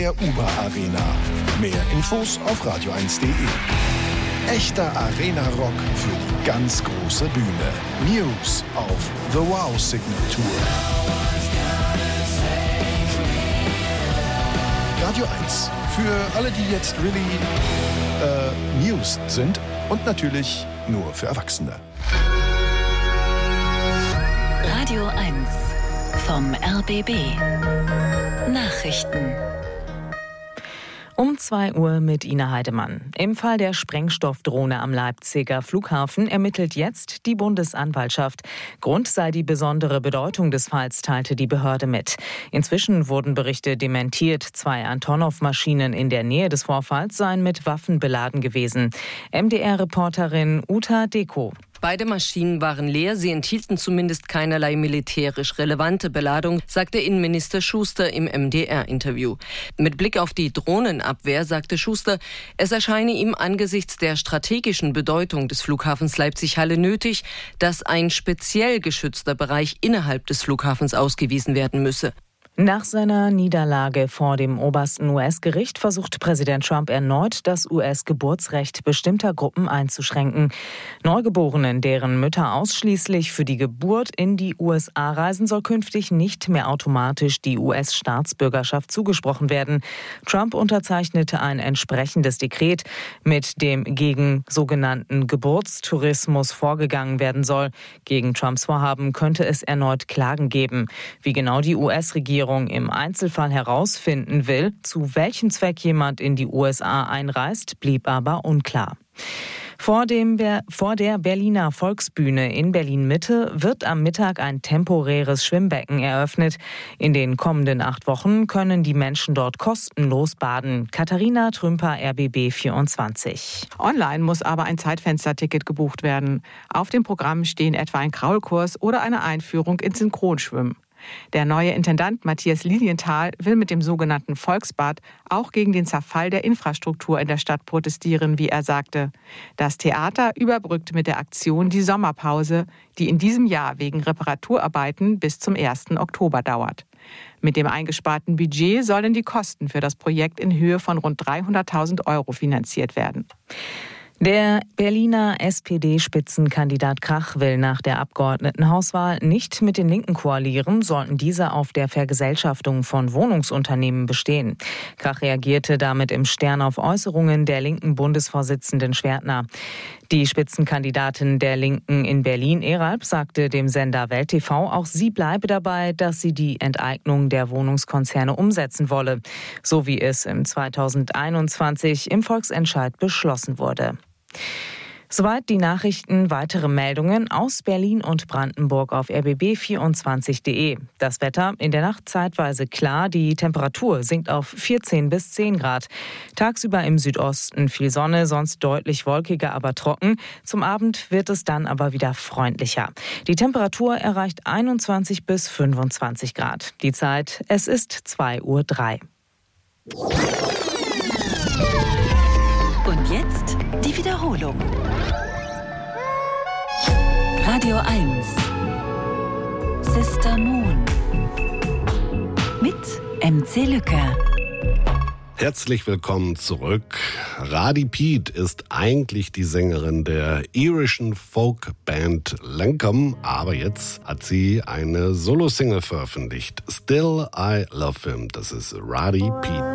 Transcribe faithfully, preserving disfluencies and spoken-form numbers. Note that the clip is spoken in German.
Der Uber Arena. Mehr Infos auf radio eins punkt de. Echter Arena-Rock für die ganz große Bühne. News auf The Wow Signal Tour. Radio eins. Für alle, die jetzt really äh, News sind. Und natürlich nur für Erwachsene. Radio eins vom R B B. Nachrichten. Um zwei Uhr mit Ina Heidemann. Im Fall der Sprengstoffdrohne am Leipziger Flughafen ermittelt jetzt die Bundesanwaltschaft. Grund sei die besondere Bedeutung des Falls, teilte die Behörde mit. Inzwischen wurden Berichte dementiert. Zwei Antonov-Maschinen in der Nähe des Vorfalls seien mit Waffen beladen gewesen. M D R-Reporterin Uta Deko. Beide Maschinen waren leer, sie enthielten zumindest keinerlei militärisch relevante Beladung, sagte Innenminister Schuster im M D R-Interview. Mit Blick auf die Drohnenabwehr sagte Schuster, es erscheine ihm angesichts der strategischen Bedeutung des Flughafens Leipzig-Halle nötig, dass ein speziell geschützter Bereich innerhalb des Flughafens ausgewiesen werden müsse. Nach seiner Niederlage vor dem obersten U S-Gericht versucht Präsident Trump erneut, das U S-Geburtsrecht bestimmter Gruppen einzuschränken. Neugeborenen, deren Mütter ausschließlich für die Geburt in die U S A reisen, soll künftig nicht mehr automatisch die U S-Staatsbürgerschaft zugesprochen werden. Trump unterzeichnete ein entsprechendes Dekret, mit dem gegen sogenannten Geburtstourismus vorgegangen werden soll. Gegen Trumps Vorhaben könnte es erneut Klagen geben. Wie genau die U S-Regierung im Einzelfall herausfinden will, zu welchem Zweck jemand in die U S A einreist, blieb aber unklar. Vor, dem, vor der Berliner Volksbühne in Berlin-Mitte wird am Mittag ein temporäres Schwimmbecken eröffnet. In den kommenden acht Wochen können die Menschen dort kostenlos baden. Katharina Trümper, R B B vierundzwanzig. Online muss aber ein Zeitfensterticket gebucht werden. Auf dem Programm stehen etwa ein Kraulkurs oder eine Einführung ins Synchronschwimmen. Der neue Intendant Matthias Lilienthal will mit dem sogenannten Volksbad auch gegen den Zerfall der Infrastruktur in der Stadt protestieren, wie er sagte. Das Theater überbrückt mit der Aktion die Sommerpause, die in diesem Jahr wegen Reparaturarbeiten bis zum ersten Oktober dauert. Mit dem eingesparten Budget sollen die Kosten für das Projekt in Höhe von rund dreihunderttausend Euro finanziert werden. Der Berliner S P D-Spitzenkandidat Krach will nach der Abgeordnetenhauswahl nicht mit den Linken koalieren, sollten diese auf der Vergesellschaftung von Wohnungsunternehmen bestehen. Krach reagierte damit im Stern auf Äußerungen der linken Bundesvorsitzenden Schwertner. Die Spitzenkandidatin der Linken in Berlin, Eralb, sagte dem Sender Welt T V, auch sie bleibe dabei, dass sie die Enteignung der Wohnungskonzerne umsetzen wolle, so wie es im zweitausendeinundzwanzig im Volksentscheid beschlossen wurde. Soweit die Nachrichten. Weitere Meldungen aus Berlin und Brandenburg auf r b b vierundzwanzig punkt de. Das Wetter in der Nacht zeitweise klar. Die Temperatur sinkt auf vierzehn bis zehn Grad. Tagsüber im Südosten viel Sonne, sonst deutlich wolkiger, aber trocken. Zum Abend wird es dann aber wieder freundlicher. Die Temperatur erreicht einundzwanzig bis fünfundzwanzig Grad. Die Zeit, es ist zwei Uhr drei. Und jetzt die Wiederholung. Radio eins. Sister Moon. Mit M C Lücker. Herzlich willkommen zurück. Radi Pete ist eigentlich die Sängerin der irischen Folkband Lankum, aber jetzt hat sie eine Solo-Single veröffentlicht. Still I Love Him. Das ist Radi Pete.